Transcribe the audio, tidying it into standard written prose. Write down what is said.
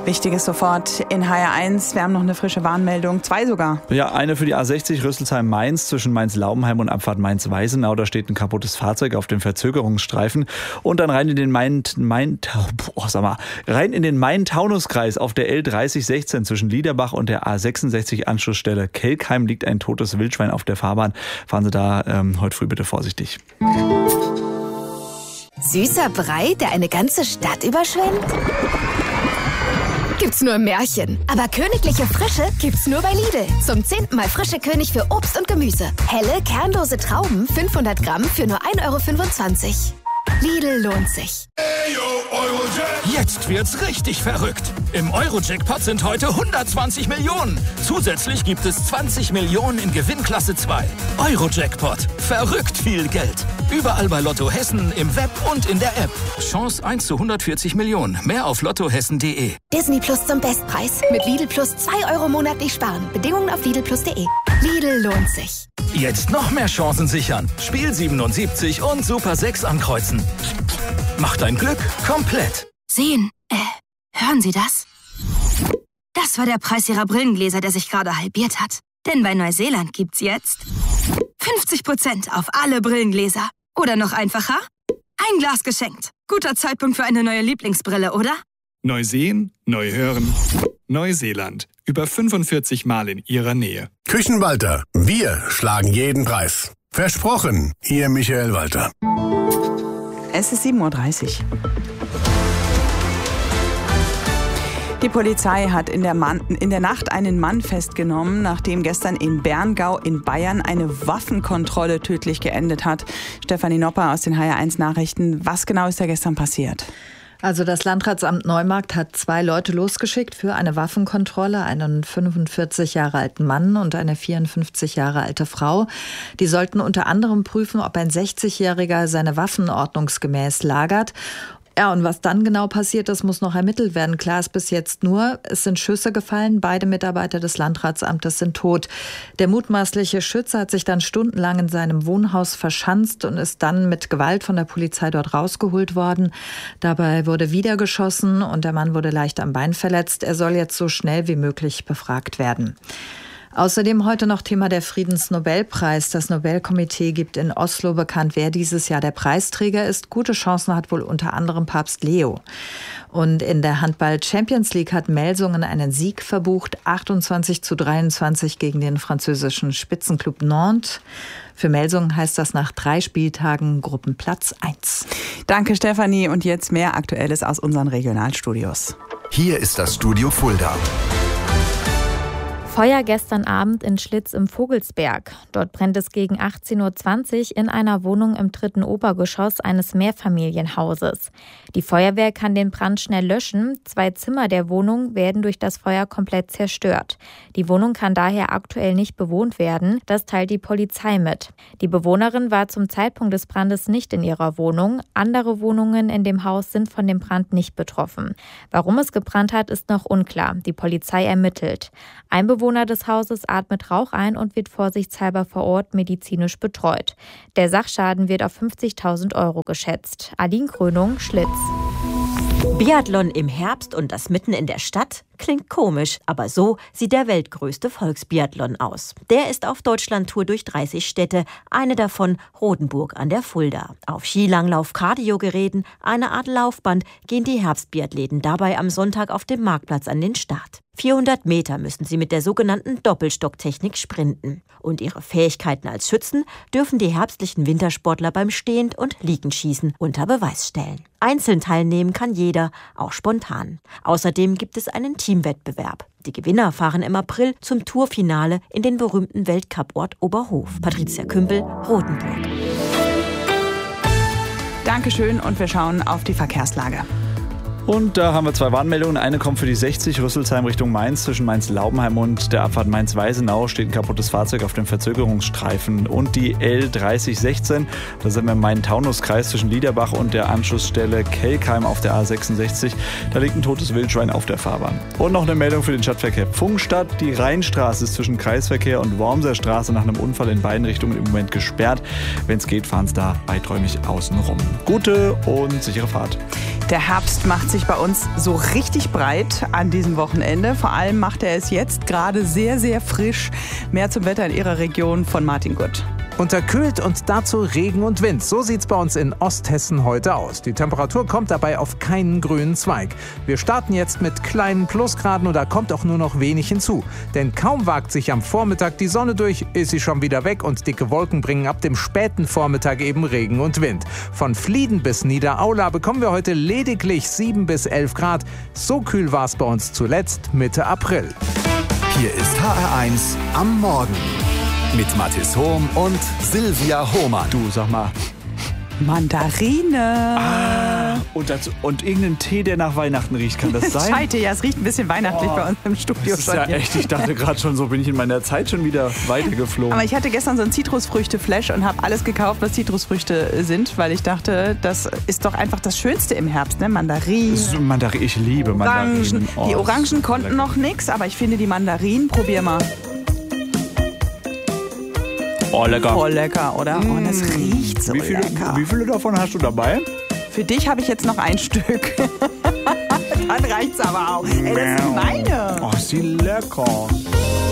Wichtiges sofort in HR1. Wir haben noch eine frische Warnmeldung, 2 sogar. Ja, eine für die A60 Rüsselsheim-Mainz zwischen Mainz-Laubenheim und Abfahrt Mainz-Weisenau. Da steht ein kaputtes Fahrzeug auf dem Verzögerungsstreifen. Und dann rein in den Main-Taunus-Kreis auf der L3016 zwischen Liederbach und der A66 Anschlussstelle Kelkheim liegt ein totes Wildschwein auf der Fahrbahn. Fahren Sie da heute früh bitte vorsichtig. Süßer Brei, der eine ganze Stadt überschwemmt? Gibt's nur im Märchen. Aber königliche Frische gibt's nur bei Lidl. Zum 10. Mal frische König für Obst und Gemüse. Helle, kernlose Trauben, 500 Gramm für nur 1,25 €. Lidl lohnt sich. Jetzt wird's richtig verrückt. Im Euro-Jackpot sind heute 120 Millionen. Zusätzlich gibt es 20 Millionen in Gewinnklasse 2. Euro-Jackpot. Verrückt viel Geld. Überall bei Lotto Hessen, im Web und in der App. Chance 1 zu 140 Millionen. Mehr auf lottohessen.de. Disney Plus zum Bestpreis. Mit Lidl Plus 2 € monatlich sparen. Bedingungen auf lidlplus.de. Lidl lohnt sich. Jetzt noch mehr Chancen sichern. Spiel 77 und Super 6 ankreuzen. Macht dein Glück komplett. Sehen. Hören Sie das? Das war der Preis Ihrer Brillengläser, der sich gerade halbiert hat. Denn bei Neuseeland gibt's jetzt 50% auf alle Brillengläser. Oder noch einfacher? Ein Glas geschenkt. Guter Zeitpunkt für eine neue Lieblingsbrille, oder? Neu sehen, neu hören. Neuseeland. Über 45 Mal in Ihrer Nähe. Küchenwalter. Wir schlagen jeden Preis. Versprochen. Ihr Michael Walter. Es ist 7:30 Uhr. Die Polizei hat in der Nacht einen Mann festgenommen, nachdem gestern in Berngau in Bayern eine Waffenkontrolle tödlich geendet hat. Stefanie Nopper aus den HR1 Nachrichten. Was genau ist da gestern passiert? Also das Landratsamt Neumarkt hat 2 Leute losgeschickt für eine Waffenkontrolle, einen 45 Jahre alten Mann und eine 54 Jahre alte Frau. Die sollten unter anderem prüfen, ob ein 60-Jähriger seine Waffen ordnungsgemäß lagert. Ja, und was dann genau passiert ist, muss noch ermittelt werden. Klar ist bis jetzt nur, es sind Schüsse gefallen. Beide Mitarbeiter des Landratsamtes sind tot. Der mutmaßliche Schütze hat sich dann stundenlang in seinem Wohnhaus verschanzt und ist dann mit Gewalt von der Polizei dort rausgeholt worden. Dabei wurde wieder geschossen und der Mann wurde leicht am Bein verletzt. Er soll jetzt so schnell wie möglich befragt werden. Außerdem heute noch Thema der Friedensnobelpreis. Das Nobelkomitee gibt in Oslo bekannt, wer dieses Jahr der Preisträger ist. Gute Chancen hat wohl unter anderem Papst Leo. Und in der Handball-Champions League hat Melsungen einen Sieg verbucht. 28:23 gegen den französischen Spitzenklub Nantes. Für Melsungen heißt das nach 3 Spieltagen Gruppenplatz 1. Danke, Stefanie. Und jetzt mehr Aktuelles aus unseren Regionalstudios. Hier ist das Studio Fulda. Feuer gestern Abend in Schlitz im Vogelsberg. Dort brennt es gegen 18:20 Uhr in einer Wohnung im 3. Obergeschoss eines Mehrfamilienhauses. Die Feuerwehr kann den Brand schnell löschen. 2 Zimmer der Wohnung werden durch das Feuer komplett zerstört. Die Wohnung kann daher aktuell nicht bewohnt werden. Das teilt die Polizei mit. Die Bewohnerin war zum Zeitpunkt des Brandes nicht in ihrer Wohnung. Andere Wohnungen in dem Haus sind von dem Brand nicht betroffen. Warum es gebrannt hat, ist noch unklar. Die Polizei ermittelt. Ein Bewohner des Hauses atmet Rauch ein und wird vorsichtshalber vor Ort medizinisch betreut. Der Sachschaden wird auf 50.000 € geschätzt. Aline Krönung, Schlitz. Biathlon im Herbst und das mitten in der Stadt? Klingt komisch, aber so sieht der weltgrößte Volksbiathlon aus. Der ist auf Deutschlandtour durch 30 Städte, eine davon Rodenburg an der Fulda. Auf Skilanglauf, Kardiogeräten, eine Art Laufband, gehen die Herbstbiathleten dabei am Sonntag auf dem Marktplatz an den Start. 400 Meter müssen sie mit der sogenannten Doppelstocktechnik sprinten. Und ihre Fähigkeiten als Schützen dürfen die herbstlichen Wintersportler beim Stehend- und Liegenschießen unter Beweis stellen. Einzeln teilnehmen kann jeder, auch spontan. Außerdem gibt es einen Teamwettbewerb. Die Gewinner fahren im April zum Tourfinale in den berühmten Weltcuport Oberhof. Patricia Kümpel, Rotenburg. Dankeschön und wir schauen auf die Verkehrslage. Und da haben wir 2 Warnmeldungen. Eine kommt für die 60 Rüsselsheim Richtung Mainz. Zwischen Mainz-Laubenheim und der Abfahrt Mainz-Weisenau steht ein kaputtes Fahrzeug auf dem Verzögerungsstreifen. Und die L3016, da sind wir im Main-Taunus-Kreis zwischen Liederbach und der Anschlussstelle Kelkheim auf der A66. Da liegt ein totes Wildschwein auf der Fahrbahn. Und noch eine Meldung für den Stadtverkehr. Pfungstadt, die Rheinstraße ist zwischen Kreisverkehr und Wormser Straße nach einem Unfall in beiden Richtungen im Moment gesperrt. Wenn es geht, fahren Sie da weiträumig außen rum. Gute und sichere Fahrt. Der Herbst macht sich bei uns so richtig breit an diesem Wochenende. Vor allem macht er es jetzt gerade sehr, sehr frisch. Mehr zum Wetter in Ihrer Region von Martin Gutt. Unterkühlt und dazu Regen und Wind. So sieht's bei uns in Osthessen heute aus. Die Temperatur kommt dabei auf keinen grünen Zweig. Wir starten jetzt mit kleinen Plusgraden und da kommt auch nur noch wenig hinzu. Denn kaum wagt sich am Vormittag die Sonne durch, ist sie schon wieder weg und dicke Wolken bringen ab dem späten Vormittag eben Regen und Wind. Von Flieden bis Niederaula bekommen wir heute lediglich 7 bis 11 Grad. So kühl war es bei uns zuletzt Mitte April. Hier ist HR1 am Morgen. Mit Mathis Hohm und Silvia Hohmann. Du, sag mal. Mandarine. Und irgendein Tee, der nach Weihnachten riecht, kann das sein? Scheite, ja, es riecht ein bisschen weihnachtlich bei uns im Studio. Das ist ja echt, ich dachte gerade schon, so bin ich in meiner Zeit schon wieder weitergeflogen. Aber ich hatte gestern so ein Zitrusfrüchte-Flash und habe alles gekauft, was Zitrusfrüchte sind, weil ich dachte, das ist doch einfach das Schönste im Herbst, ne? Mandarinen. Ich liebe Mandarinen. Die Orangen konnten noch nichts, aber ich finde die Mandarinen, probier mal. Oh, lecker. Voll lecker, oder? Und es riecht so lecker. Wie viele davon hast du dabei? Für dich habe ich jetzt noch ein Stück. Dann reicht's aber auch. Ey, das sind meine. Oh, ist die lecker.